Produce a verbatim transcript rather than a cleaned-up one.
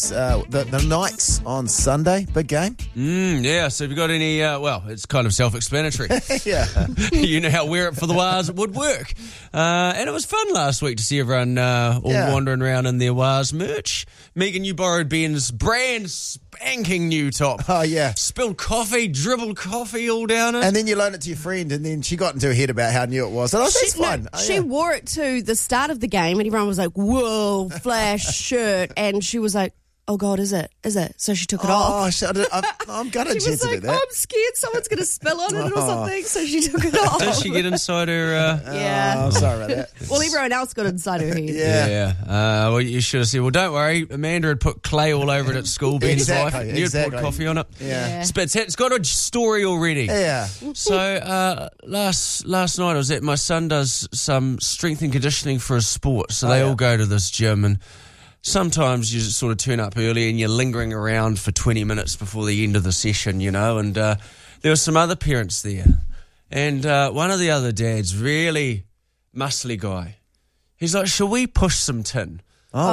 It's uh, the, the Knights on Sunday. Big game. Mm, yeah, so have you got any, uh, well, it's kind of self-explanatory. Yeah. You know how wear it for the Waz would work. Uh, and it was fun last week to see everyone uh, all Yeah. wandering around in their Waz merch. Megan, you borrowed Ben's brand spanking new top. Oh, yeah. Spilled coffee, dribbled coffee all down it. And then you loan it to your friend, and then she got into her head about how new it was. And I was like, that's no, fun. Oh, she yeah. wore it to the start of the game, and everyone was like, "Whoa, flash shirt!" And she was like, "Oh God, is it? Is it?" So she took it off. Oh, she, I'm, I'm going to She was to do like, that. "Oh, I'm scared someone's going to spill on it or Oh. something." So she took it off. Did she get inside her... Uh, Yeah. Oh, sorry about that. Well, everyone else got inside her head. Yeah. Yeah. Uh, well, you should have said, well, don't worry. Amanda had put clay all over it at school, Ben's Exactly, wife. You had exactly. poured coffee on it. Yeah. Yeah. It's, it's, it's got a story already. Yeah. So uh, last last night I was at, my son does some strength and conditioning for his sport. So they Oh, yeah. all go to this gym, and sometimes you just sort of turn up early and you're lingering around for twenty minutes before the end of the session, you know. And uh, there were some other parents there. And uh, one of the other dads, really muscly guy, he's like, shall we push some tin?